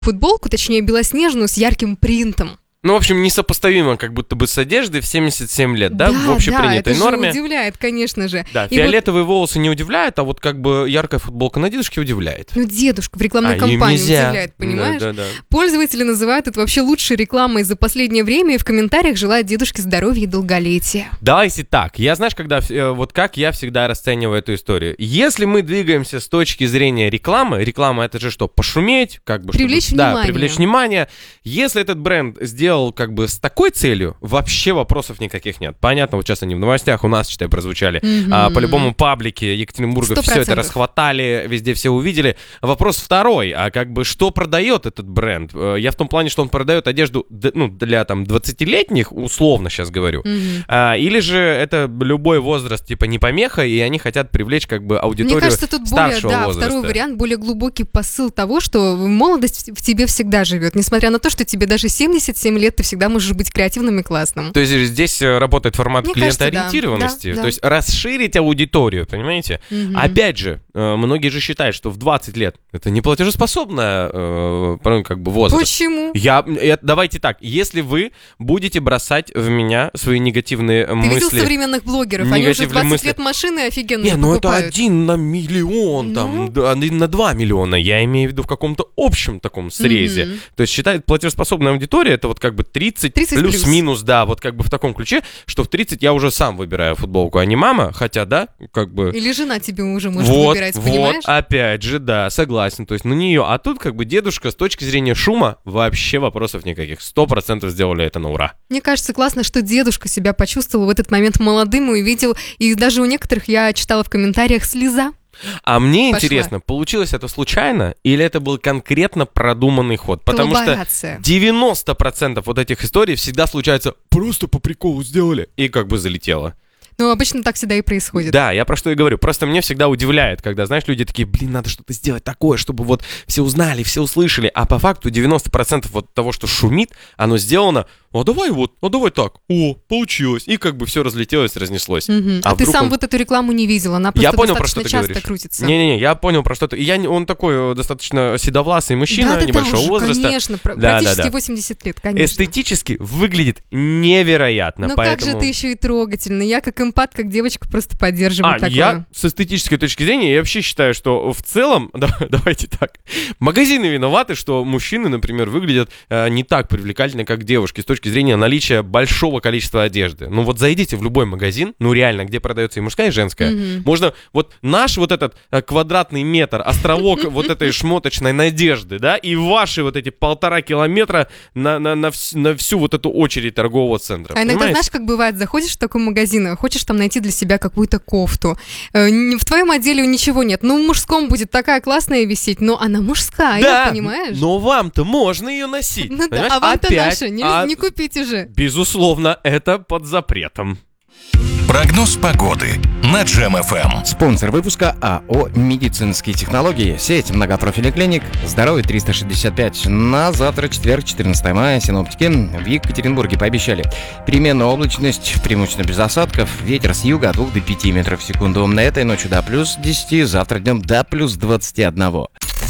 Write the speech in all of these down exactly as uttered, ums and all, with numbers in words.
футболку, точнее белоснежную, с ярким принтом. Ну, в общем, несопоставимо как будто бы с одеждой в семьдесят семь лет, да, да в общепринятой да, это норме. Же удивляет, конечно же. Да, и фиолетовые вот... волосы не удивляют, а вот как бы яркая футболка на дедушке удивляет. Ну, дедушка в рекламной а, кампании удивляет, понимаешь? Да, да, да. Пользователи называют это вообще лучшей рекламой за последнее время и в комментариях желают дедушке здоровья и долголетия. Давайте так. Я, знаешь, когда вот как я всегда расцениваю эту историю. Если мы двигаемся с точки зрения рекламы, реклама это же что? Пошуметь, как бы привлечь чтобы, внимание. Да, привлечь внимание. Если этот бренд сделал как бы с такой целью, вообще вопросов никаких нет. Понятно, вот сейчас они в новостях у нас, считай, прозвучали. Mm-hmm. А, по-любому паблике Екатеринбурга сто процентов. все это расхватали, везде все увидели. Вопрос второй, а как бы что продает этот бренд? Я в том плане, что он продает одежду, ну, для там двадцатилетних, условно сейчас говорю. Mm-hmm. А, или же это любой возраст, типа, не помеха, и они хотят привлечь как бы аудиторию. Мне кажется, тут старшего более, да, возраста. Второй вариант, более глубокий посыл того, что молодость в тебе всегда живет. Несмотря на то, что тебе даже семьдесят семь лет, ты всегда можешь быть креативным и классным. То есть здесь работает формат Мне клиентоориентированности, кажется, да, да, то да. есть расширить аудиторию, понимаете? Угу. Опять же, многие же считают, что в двадцать лет это не платежеспособная э, как бы возраст. Почему? Я, я, давайте так, если вы будете бросать в меня свои негативные Ты мысли... Ты видел современных блогеров? Они уже двадцать мысли. лет машины офигенно Не, ну покупают. это один на миллион, ну? там, один на два миллиона. Я имею в виду в каком-то общем таком срезе. Mm-hmm. То есть считает платежеспособная аудитория, это вот как бы тридцать, тридцать плюс-минус, да, вот как бы в таком ключе, что в тридцать я уже сам выбираю футболку, а не мама, хотя, да, как бы... Или жена тебе уже может вот, выбирать, вот, понимаешь? опять же, да, согласен, то есть на нее. А тут как бы дедушка с точки зрения шума вообще вопросов никаких. Сто процентов сделали это на ура. Мне кажется, классно, что дедушка себя почувствовал в этот момент молодым и увидел, и даже у некоторых я читала в комментариях слеза. А мне Пошла. интересно, получилось это случайно или это был конкретно продуманный ход? Потому что девяносто процентов вот этих историй всегда случается просто по приколу сделали и как бы залетело. Ну, обычно так всегда и происходит. Да, я про что и говорю. Просто мне всегда удивляет, когда, знаешь, люди такие, блин, надо что-то сделать такое, чтобы вот все узнали, все услышали. А по факту девяносто процентов вот того, что шумит, оно сделано, а давай вот, а давай так, о, получилось. И как бы все разлетелось, разнеслось. Угу. А, а ты сам он... вот эту рекламу не видел, она просто я понял, достаточно про что часто ты говоришь. крутится. Не-не-не, я понял про что ты. Я, он такой достаточно седовласый мужчина, да, небольшого да, уже, возраста. конечно, да, практически да, да. восемьдесят лет, конечно. Эстетически выглядит невероятно. Ну поэтому... как же ты еще и трогательный. Я как эмпат, как девочка просто поддерживаю а, такое. Я с эстетической точки зрения, я вообще считаю, что в целом, да, давайте так, магазины виноваты, что мужчины, например, выглядят э, не так привлекательно, как девушки, с точки зрения наличия большого количества одежды. Ну вот зайдите в любой магазин, ну реально, где продается и мужская, и женская, mm-hmm. можно вот наш вот этот э, квадратный метр, островок вот этой шмоточной надежды, да, и ваши вот эти полтора километра на, на, на, вс- на всю вот эту очередь торгового центра. А иногда, понимаете? Знаешь, как бывает, заходишь в такой магазин, хочешь там найти для себя какую-то кофту. В твоем отделе ничего нет. Ну, в мужском будет такая классная висеть, но она мужская, да, понимаешь? но вам-то можно ее носить. Ну да, а вам-то опять, наша, не, а... не купить уже. Безусловно, это под запретом. Прогноз погоды на Джем эф эм. Спонсор выпуска АО «Медицинские технологии». Сеть многопрофильных клиник «Здоровье триста шестьдесят пять». На завтра, четверг, четырнадцатого мая, синоптики в Екатеринбурге пообещали переменную облачность, преимущественно без осадков, ветер с юга от двух до пяти метров в секунду. На этой ночью до плюс десяти, завтра днем до плюс двадцати одного.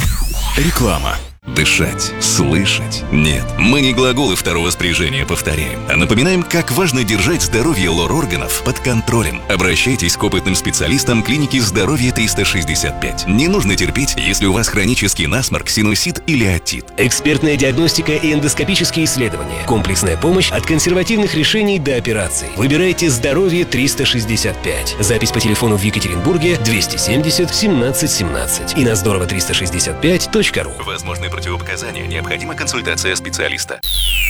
Реклама. Дышать, слышать. Нет, мы не глаголы второго спряжения повторяем, а напоминаем, как важно держать здоровье лор-органов под контролем. Обращайтесь к опытным специалистам клиники «Здоровье триста шестьдесят пять». Не нужно терпеть, если у вас хронический насморк, синусит или отит. Экспертная диагностика и эндоскопические исследования. Комплексная помощь от консервативных решений до операций. Выбирайте «Здоровье триста шестьдесят пять». Запись по телефону в Екатеринбурге двести семьдесят семнадцать семнадцать и на здорово триста шестьдесят пять точка ру. Возможны противопоказания, необходима консультация специалиста.